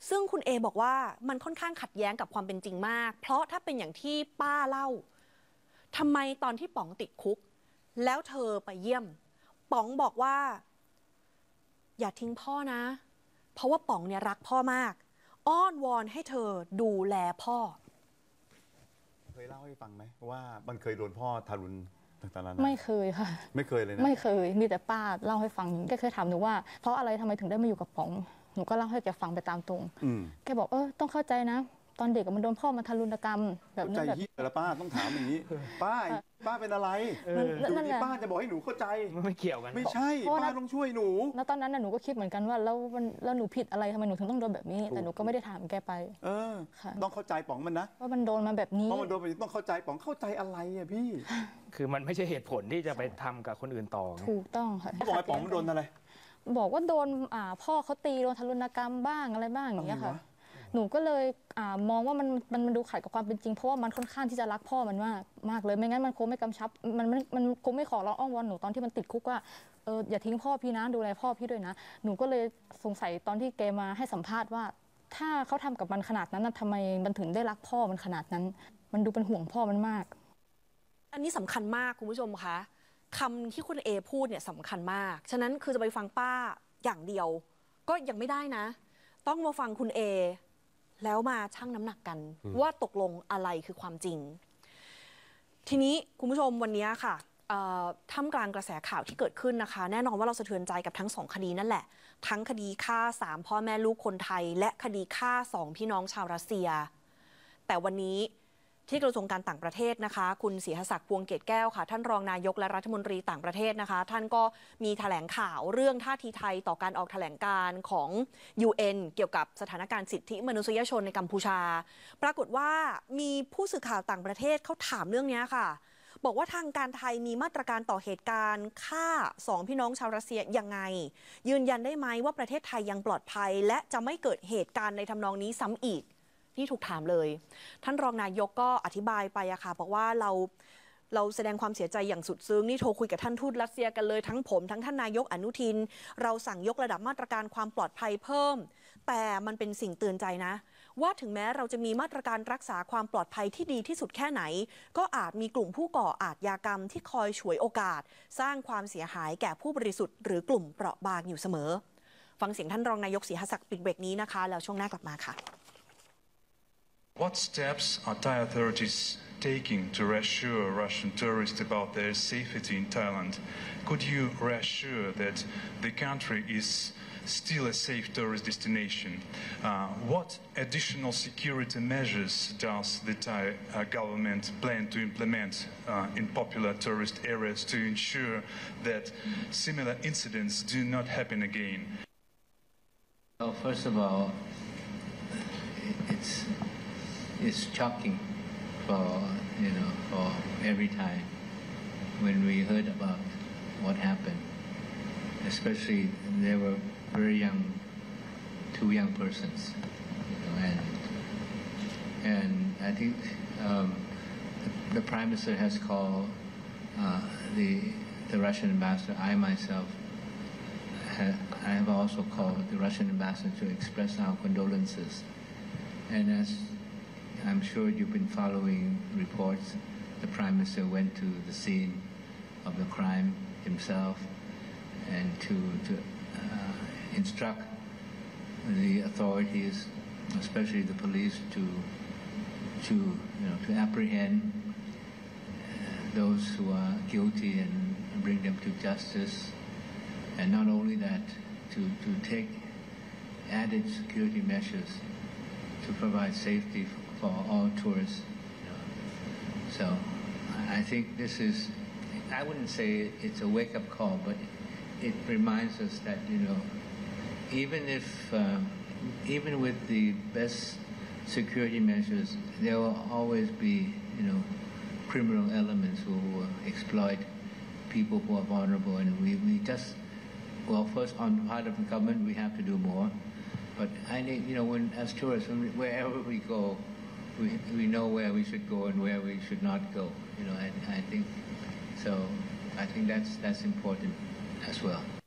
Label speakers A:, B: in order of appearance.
A: ซึ่งคุณเอบอกว่ามันค่อนข้างขัดแย้งกับความเป็นจริงมากเพราะถ้าเป็นอย่างที่ป้าเล่าทำไมตอนที่ป๋องติดคุกแล้วเธอไปเยี่ยมป๋องบอกว่าอย่าทิ้งพ่อนะเพราะว่าป๋องเนี่ยรักพ่อมากอ้อนวอนให้เธอดูแลพ่อ
B: เคยเล่าให้ฟังไหมว่ามันเคยโดนพ่อทารุณต่างๆ
C: ไม่เคยค่ะ
B: ไม่เคยเลยนะ
C: ไม่เคยมีแต่ป้าเล่าให้ฟังแกเคยถามหนูว่าเพราะอะไรทำไมถึงได้มาอยู่กับป๋องหนูก็เล่าให้แกฟังไปตามตรงแกบอกต้องเข้าใจนะตอนเด็กมันโดนพ่อมาทารุณกรรมแบบ
B: นั้นแบบแล้วป้าต้องถามอย่างนี้ป้าเป็นอะไรนั่นแหละป้าจะบอกให้หนูเข้าใจ
D: ไม่เกี่ยวกัน
B: ไม่ใช่ป้าต้องช่วยหนู
C: แล้วตอนนั้นหนูก็คิดเหมือนกันว่าแล้วหนูผิดอะไรทำไมหนูถึงต้องโดนแบบนี้แต่หนูก็ไม่ได้ถามแกไป
B: ต้องเข้าใจป๋องมันนะ
C: ว่ามันโดนมาแบบนี้
B: เพราะมันโดนแบบนี้ต้องเข้าใจป๋องเข้าใจอะไรอ่ะพี่
D: คือมันไม่ใช่เหตุผลที่จะไปทำกับคนอื่นต่อ
C: ถูกต้องค่ะ
B: เขาบอกให้ป๋องมันโดนอะไร
C: บอกว่าโดนพ่อเขาตีโดนทารุณกรรมบ้างอะไรบ้างอย่างเงี้ยค่ะหนูก็เลยมองว่ามันดูขัดกับความเป็นจริงเพราะว่ามันค่อนข้างที่จะรักพ่อมันมากเลยไม่งั้นมันคงไม่กำชับมันคงไม่ขอร้องอ้อนวอนหนูตอนที่มันติดคุกว่าอย่าทิ้งพ่อพี่นะดูแลพ่อพี่ด้วยนะหนูก็เลยสงสัยตอนที่แกมาให้สัมภาษณ์ว่าถ้าเขาทำกับมันขนาดนั้นทำไมมันถึงได้รักพ่อมันขนาดนั้นมันดูเป็นห่วงพ่อมันมาก
A: อันนี้สำคัญมากคุณผู้ชมคะคำที่คุณเอพูดเนี่ยสำคัญมากฉะนั้นคือจะไปฟังป้าอย่างเดียวก็ยังไม่ได้นะต้องมาฟังคุณเอแล้วมาชั่งน้ำหนักกันว่าตกลงอะไรคือความจริงทีนี้คุณผู้ชมวันนี้ค่ะท่ามกลางกระแสข่าวที่เกิดขึ้นนะคะแน่นอนว่าเราสะเทือนใจกับทั้ง2คดีนั่นแหละทั้งคดีฆ่า3พ่อแม่ลูกคนไทยและคดีฆ่า2พี่น้องชาวรัสเซียแต่วันนี้ที่กระทรวงการต่างประเทศนะคะคุณศรีหศักดิ์พวงเกตแก้วค่ะท่านรองนายกและรัฐมนตรีต่างประเทศนะคะท่านก็มีแถลงข่าวเรื่องท่าทีไทยต่อการออกแถลงการของ UN เกี่ยวกับสถานการณ์สิทธิมนุษยชนในกัมพูชาปรากฏว่ามีผู้สื่อข่าวต่างประเทศเขาถามเรื่องนี้ค่ะบอกว่าทางการไทยมีมาตรการต่อเหตุการณ์ฆ่า2พี่น้องชาวรัสเซียยังไงยืนยันได้ไหมว่าประเทศไทยยังปลอดภัยและจะไม่เกิดเหตุการณ์ในทำนองนี้ซ้ำอีกที่ถูกถามเลยท่านรองนายกก็อธิบายไปอะค่ะบอกว่าเราแสดงความเสียใจอย่างสุดซึ้งนี่โทรคุยกับท่านทูตรัสเซียกันเลยทั้งผมทั้งท่านนายกอนุทินเราสั่งยกระดับมาตรการความปลอดภัยเพิ่มแต่มันเป็นสิ่งเตือนใจนะว่าถึงแม้เราจะมีมาตรการรักษาความปลอดภัยที่ดีที่สุดแค่ไหนก็อาจมีกลุ่มผู้ก่ออาชญากรรมที่คอยฉวยโอกาสสร้างความเสียหายแก่ผู้บริสุทธิ์หรือกลุ่มเปราะบางอยู่เสมอฟังเสียงท่านรองนายกศรีหศักดิ์ปิดเบรกนี้นะคะแล้วช่วงหน้ากลับมาค่ะ
E: What steps are Thai authorities taking to reassure Russian tourists about their safety in Thailand? Could you reassure that the country is still a safe tourist destination? What additional security measures does the Thai government plan to implement in popular tourist areas to ensure that similar incidents do not happen again?
F: Well, first of all, it's shocking for every time when we heard about what happened. Especially they were very young, 2 young persons, and I think the Prime Minister has called the Russian ambassador. I myself I have also called the Russian ambassador to express our condolences. And as I'm sure you've been following reports, the Prime Minister went to the scene of the crime himself and to instruct the authorities, especially the police, to apprehend those who are guilty and bring them to justice. And not only that, to take added security measures to provide safety for all tourists. So I think this is, I wouldn't say it's a wake-up call, but it reminds us that, even with the best security measures, there will always be, criminal elements who exploit people who are vulnerable, and we just, well, first on the part of the government, we have to do more. But I think, when as tourists, wherever we go, we know where we should go and where we should not go. I think so. I think that's important as well.